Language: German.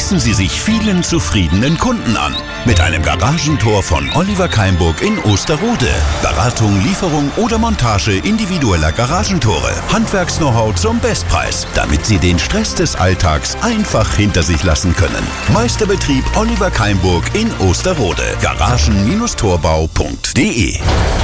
schließen Sie sich vielen zufriedenen Kunden an. Mit einem Garagentor von Oliver Keimburg in Osterode. Beratung, Lieferung oder Montage individueller Garagentore. Handwerks-Know-how zum Bestpreis, damit Sie den Stress des Alltags einfach hinter sich lassen können. Meisterbetrieb Oliver Keimburg in Osterode. Garagen-torbau.de